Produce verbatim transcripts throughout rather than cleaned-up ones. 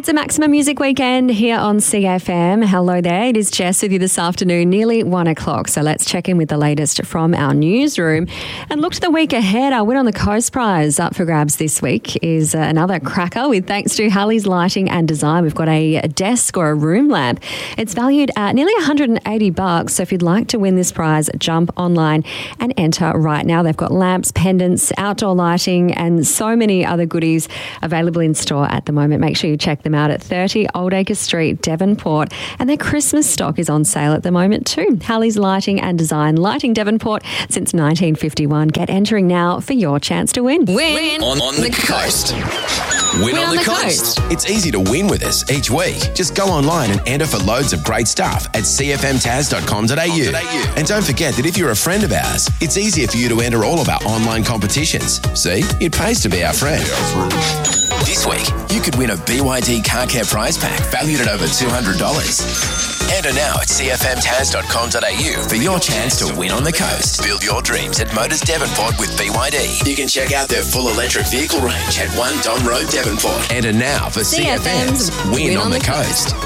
It's a Maximum Music Weekend here on C F M. Hello there. It is Jess with you this afternoon, nearly one o'clock. So let's check in with the latest from our newsroom and look to the week ahead. Our Win on the Coast prize up for grabs this week is uh, another cracker with thanks to Halley's Lighting and Design. We've got a desk or a room lamp. It's valued at nearly one hundred eighty bucks. So if you'd like to win this prize, jump online and enter right now. They've got lamps, pendants, outdoor lighting and so many other goodies available in store at the moment. Make sure you check them out at thirty Oldacre Street, Devonport. And their Christmas stock is on sale at the moment too. Halley's Lighting and Design, lighting Devonport since nineteen fifty-one. Get entering now for your chance to win. Win on, on the coast. Win, win on, on the, the coast. coast. It's easy to win with us each week. Just go online and enter for loads of great stuff at c f m taz dot com dot a u. And don't forget that if you're a friend of ours, it's easier for you to enter all of our online competitions. See, it pays to be our friend. This week, you could win a B Y D car care prize pack valued at over two hundred dollars. Enter now at c f m taz dot com dot a u for your chance to win on the coast. Build your dreams at Motors Devonport with B Y D. You can check out their full electric vehicle range at one Don Road, Devonport. Enter now for C F M's Win, win on, on the, the coast.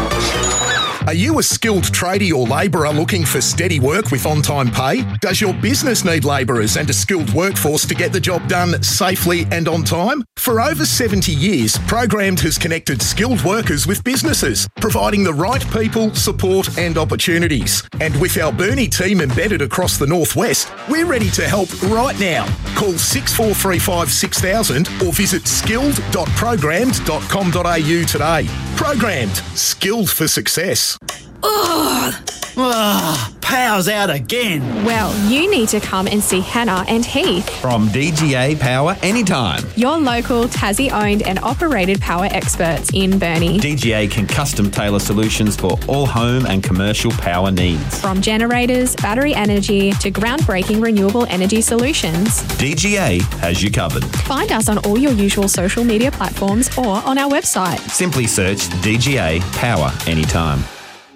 Are you a skilled tradie or labourer looking for steady work with on-time pay? Does your business need labourers and a skilled workforce to get the job done safely and on time? For over seventy years, Programmed has connected skilled workers with businesses, providing the right people, support and opportunities. And with our Burnie team embedded across the Northwest, we're ready to help right now. Call six four three five six thousand or visit skilled dot programmed dot com dot a u today. Programmed, skilled for success. Ugh. Ugh, power's out again. Well, you need to come and see Hannah and Heath from D G A Power Anytime. Your local Tassie-owned and operated power experts in Burnie. D G A can custom tailor solutions for all home and commercial power needs. From generators, battery energy to groundbreaking renewable energy solutions. D G A has you covered. Find us on all your usual social media platforms or on our website. Simply search D G A Power Anytime.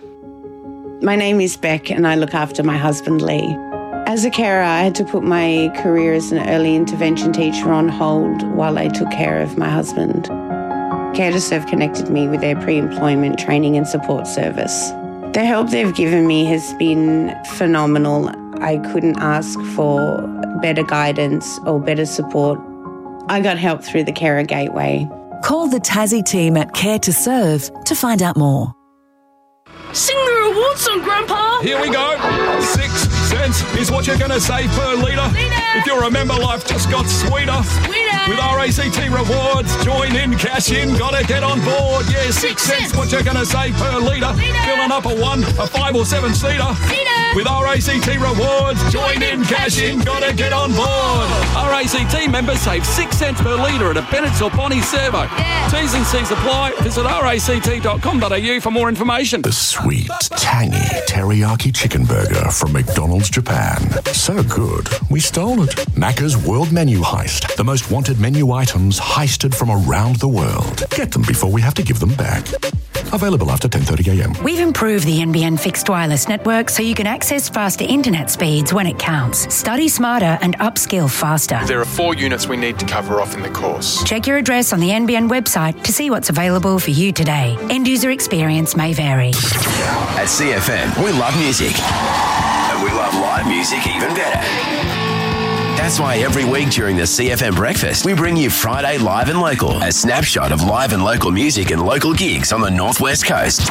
My name is Beck and I look after my husband Lee. As a carer, I had to put my career as an early intervention teacher on hold while I took care of my husband. Care to Serve connected me with their pre-employment training and support service. The help they've given me has been phenomenal. I couldn't ask for better guidance or better support. I got help through the Carer Gateway. Call the Tassie team at Care to Serve to find out more. Sing the reward song, Grandpa! Here we go. Six cents is what you're going to save per litre. If you remember, life just got sweeter. Sweeter! With R A C T Rewards, join in, cash in, gotta get on board. Yeah, six, six cents, what you're going to save per litre. Filling up a one, a five or seven seater. With R A C T Rewards, join in, cash in, gotta get on board. R A C T members save six cents per litre at a Bennett's or Bonnie servo. Yeah. T's and C's apply. Visit r a c t dot com dot a u for more information. The sweet, tangy teriyaki chicken burger from McDonald's Japan. So good, we stole it. Macca's World Menu Heist. The most wanted menu items heisted from around the world. Get them before we have to give them back. Available after ten thirty a m. We've improved the N B N fixed wireless network so you can access faster internet speeds when it counts. Study smarter and upskill faster. There are four units we need to cover off in the course. Check your address on the N B N website to see what's available for you today. End user experience may vary. At C F M, we love music. And we love live music even better. That's why every week during the C F M Breakfast, we bring you Friday Live and Local, a snapshot of live and local music and local gigs on the Northwest Coast.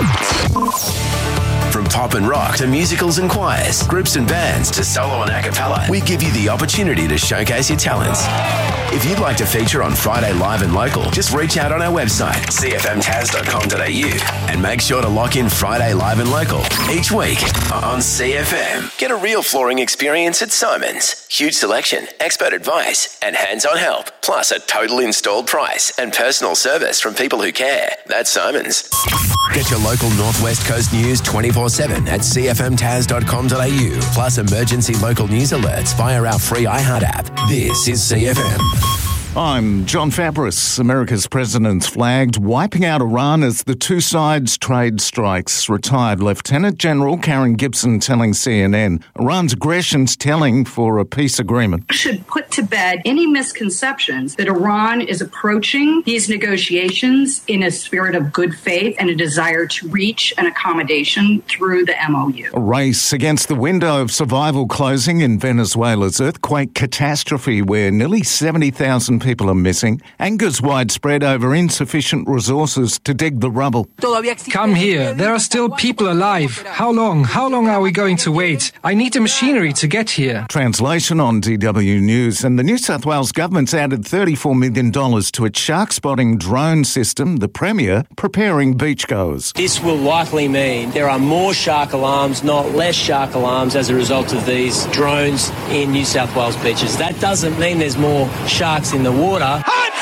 From pop and rock to musicals and choirs, groups and bands to solo and a cappella, we give you the opportunity to showcase your talents. If you'd like to feature on Friday Live and Local, just reach out on our website, c f m taz dot com dot a u, and make sure to lock in Friday Live and Local each week on C F M. Get a real flooring experience at Simon's. Huge selection, expert advice, and hands-on help, plus a total installed price and personal service from people who care. That's Simon's. Get your local Northwest Coast news twenty-four seven at c f m taz dot com dot a u, plus emergency local news alerts via our free iHeart app. This is C F M. I'm John Fabris. America's president flagged wiping out Iran as the two sides trade strikes. Retired Lieutenant General Karen Gibson telling C N N Iran's aggression's telling for a peace agreement. Should put to bed any misconceptions that Iran is approaching these negotiations in a spirit of good faith and a desire to reach an accommodation through the M O U. A race against the window of survival closing in Venezuela's earthquake catastrophe, where nearly seventy thousand people are missing. Anger's widespread over insufficient resources to dig the rubble. Come here. There are still people alive. How long? How long are we going to wait? I need the machinery to get here. Translation on D W News. And the New South Wales government's added thirty-four million dollars to its shark spotting drone system, the Premier preparing beachgoers. This will likely mean there are more shark alarms, not less shark alarms, as a result of these drones in New South Wales beaches. That doesn't mean there's more sharks in the water.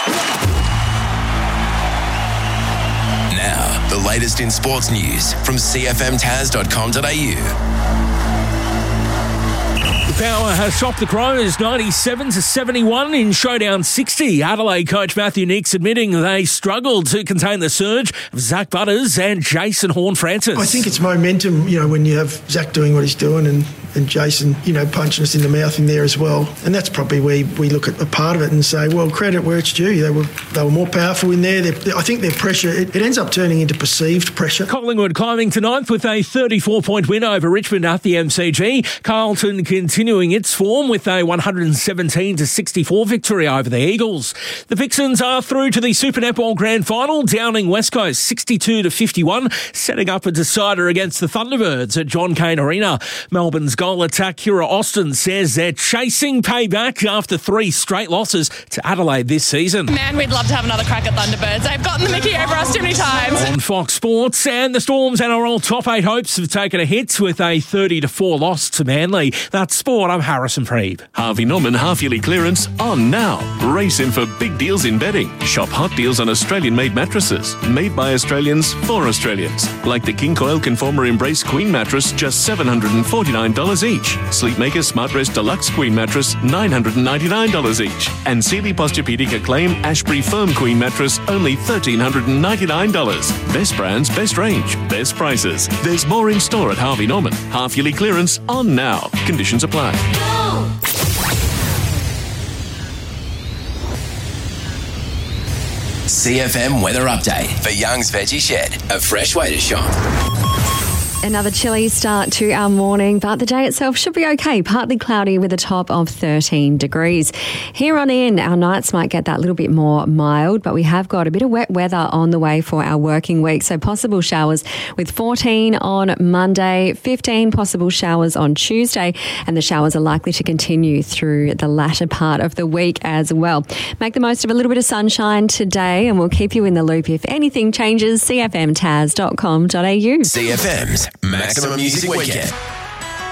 Now, the latest in sports news from c f m taz dot com dot a u. The Power has chopped the Crows ninety-seven to seventy-one in Showdown sixty. Adelaide coach Matthew Nicks admitting they struggled to contain the surge of Zach Butters and Jason Horne-Francis. I think it's momentum, you know, when you have Zach doing what he's doing and, and Jason, you know, punching us in the mouth in there as well. And that's probably where we look at a part of it and say, well, credit where it's due. They were they were more powerful in there. They're, I think their pressure, it, it ends up turning into perceived pressure. Collingwood climbing to ninth with a thirty-four point win over Richmond at the M C G. Carlton continuing its form with a one hundred seventeen to sixty-four victory over the Eagles. The Vixens are through to the Super Netball Grand Final, downing West Coast sixty-two to fifty-one, setting up a decider against the Thunderbirds at John Cain Arena. Melbourne's goal attack Kira Austin says they're chasing payback after three straight losses to Adelaide this season. Man, we'd love to have another crack at Thunderbirds. They've gotten the mickey over us too many times. On Fox Sports, and the Storm's N R L top eight hopes have taken a hit with a thirty to four loss to Manly. That's sport. I'm Harrison Preeb. Harvey Norman half-yearly clearance on now. Race in for big deals in bedding. Shop hot deals on Australian-made mattresses. Made by Australians for Australians. Like the King Coil Conformer Embrace Queen mattress, just seven hundred forty-nine dollars each. Sleepmaker Smartrest Deluxe Queen mattress, nine hundred ninety-nine dollars each. And Sealy Posturepedic Acclaim Ashbury Firm Queen mattress, only one thousand three hundred ninety-nine dollars. Best brands, best range, best prices. There's more in store at Harvey Norman. Half-yearly clearance on now. Conditions apply. C F M weather update for Young's Veggie Shed, a fresh way to shop. Another chilly start to our morning, but the day itself should be okay. Partly cloudy with a top of thirteen degrees. Here on in, our nights might get that little bit more mild, but we have got a bit of wet weather on the way for our working week. So possible showers with fourteen on Monday, fifteen possible showers on Tuesday, and the showers are likely to continue through the latter part of the week as well. Make the most of a little bit of sunshine today, and we'll keep you in the loop if anything changes. c f m taz dot com dot a u. C F M's Maximum Music Weekend.